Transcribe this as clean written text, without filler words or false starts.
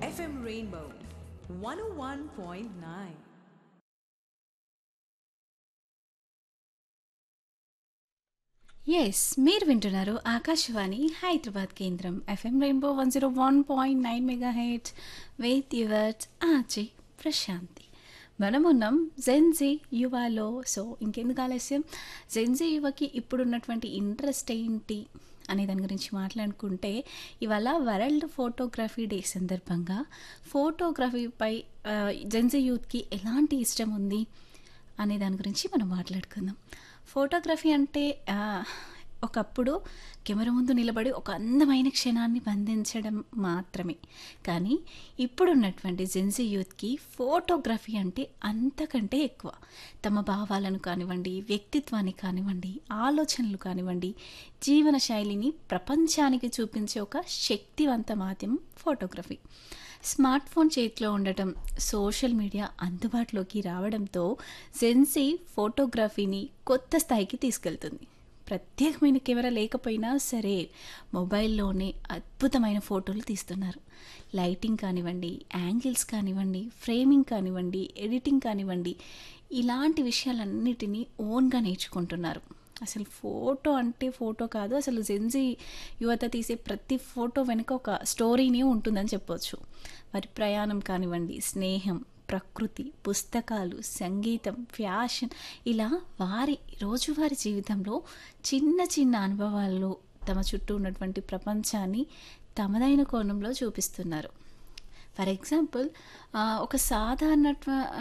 FM Rainbow 101.9. Yes మీరు వింటున్నారు ఆకాశవాణి హైదరాబాద్ కేంద్రం FM rainbow 101.9 mega heads with yours RJ Prashanti. మనమున్నాం జెన్జీ యువలో. సో ఇంకెందుకు ఆలస్యం, జెన్జీ యువకి ఇప్పుడున్నటువంటి ఇంట్రెస్ట్ ఏంటి అనే దాని గురించి మాట్లాడుకుంటే, ఇవాళ వరల్డ్ ఫోటోగ్రఫీ డే సందర్భంగా ఫోటోగ్రఫీపై జెన్జీ యూత్కి ఎలాంటి ఇష్టం ఉంది అనే దాని గురించి మనం మాట్లాడుకుందాం. ఫోటోగ్రఫీ అంటే ఒకప్పుడు కెమెరా ముందు నిలబడి ఒక అందమైన క్షణాన్ని బంధించడం మాత్రమే. కానీ ఇప్పుడున్నటువంటి జెన్జీ యూత్కి ఫోటోగ్రఫీ అంటే అంతకంటే ఎక్కువ. తమ భావాలను కానివ్వండి, వ్యక్తిత్వాన్ని కానివ్వండి, ఆలోచనలు కానివ్వండి, జీవన శైలిని ప్రపంచానికి చూపించే ఒక శక్తివంత మాధ్యమం ఫోటోగ్రఫీ. స్మార్ట్ ఫోన్ చేతిలో ఉండటం, సోషల్ మీడియా అందుబాటులోకి రావడంతో జెన్జీ ఫోటోగ్రఫీని కొత్త స్థాయికి తీసుకెళ్తుంది. ప్రత్యేకమైన కెమెరా లేకపోయినా సరే మొబైల్లోనే అద్భుతమైన ఫోటోలు తీస్తున్నారు. లైటింగ్ కానివ్వండి, యాంగిల్స్ కానివ్వండి, ఫ్రేమింగ్ కానివ్వండి, ఎడిటింగ్ కానివ్వండి, ఇలాంటి విషయాలన్నిటినీ ఓన్గా నేర్చుకుంటున్నారు. అసలు ఫోటో అంటే ఫోటో కాదు, అసలు జెన్జీ యువత తీసే ప్రతి ఫోటో వెనుక ఒక స్టోరీనే ఉంటుందని చెప్పొచ్చు. వారి ప్రయాణం కానివ్వండి, స్నేహం, ప్రకృతి, పుస్తకాలు, సంగీతం, ఫ్యాషన్, ఇలా వారి రోజువారీ జీవితంలో చిన్న చిన్న అనుభవాల్లో తమ చుట్టూ ఉన్నటువంటి ప్రపంచాన్ని తమదైన కోణంలో చూపిస్తున్నారు. ఫర్ ఎగ్జాంపుల్, ఒక సాధారణ